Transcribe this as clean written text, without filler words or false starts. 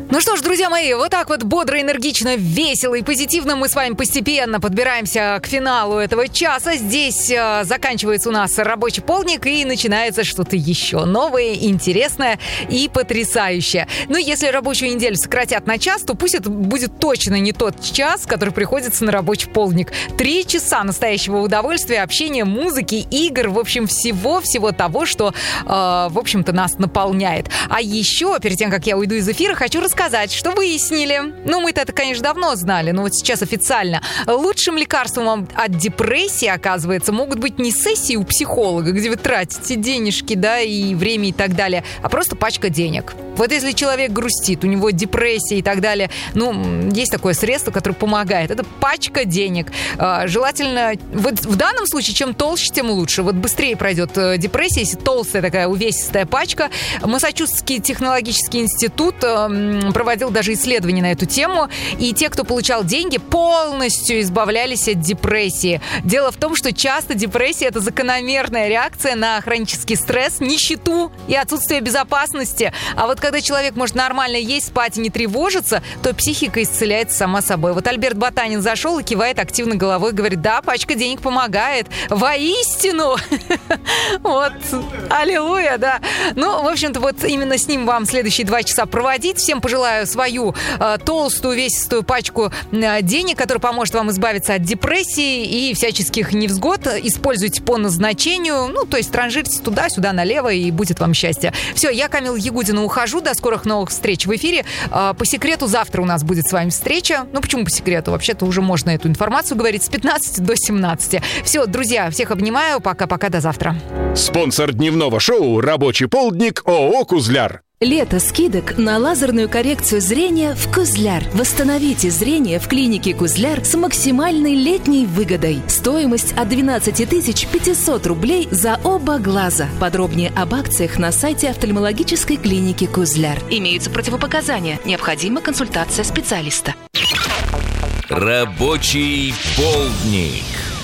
Ну что ж, друзья мои, вот так вот бодро, энергично, весело и позитивно мы с вами постепенно подбираемся к финалу этого часа. Здесь заканчивается у нас рабочий полдник и начинается что-то еще новое, интересное и потрясающее. Но если рабочую неделю сократят на час, то пусть это будет точно не тот час, который приходится на рабочий полдник. 3 часа настоящего удовольствия, общения, музыки, игр, в общем, всего того, что, в общем-то, нас наполняет. А еще, перед тем, как я уйду из эфира, хочу рассказать, что выяснили. Ну, мы-то это, конечно, давно знали, но вот сейчас официально. Лучшим лекарством от депрессии, оказывается, могут быть не сессии у психолога, где вы тратите денежки, да, и время и так далее, а просто пачка денег. Вот если человек грустит, у него депрессия и так далее, ну, есть такое средство, которое помогает. Это пачка денег. Желательно, вот в данном случае, чем толще, тем лучше. Вот быстрее пройдет депрессия, если толстая такая увесистая пачка. Массачусетский технологический институт проводил даже исследования на эту тему, и те, кто получал деньги, полностью избавлялись от депрессии. Дело в том, что часто депрессия – это закономерная реакция на хронический стресс, нищету и отсутствие безопасности. А вот когда человек может нормально есть, спать и не тревожиться, то психика исцеляется сама собой. Вот Альберт Ботанин зашел и кивает активно головой, говорит: да, пачка денег помогает. Воистину! Вот. Аллилуйя, да. Ну, в общем-то, вот именно с ним вам следующие 2 часа проводить. Всем пожелаю свою толстую, увесистую пачку денег, которая поможет вам избавиться от депрессии и всяческих невзгод. Используйте по назначению. Ну, то есть транжирьте туда-сюда, налево, и будет вам счастье. Все, я, Камила Ягудина, ухожу. До скорых новых встреч в эфире. По секрету, завтра у нас будет с вами встреча. Ну, почему по секрету? Вообще-то уже можно эту информацию говорить с 15 до 17. Все, друзья, всех обнимаю. Пока-пока, до завтра. Спонсор дневного шоу «Рабочий полдник» ООО «Кузляр». Лето скидок на лазерную коррекцию зрения в Кузляр. Восстановите зрение в клинике Кузляр с максимальной летней выгодой. Стоимость от 12 500 рублей за оба глаза. Подробнее об акциях на сайте офтальмологической клиники Кузляр. Имеются противопоказания. Необходима консультация специалиста. Рабочий полдник.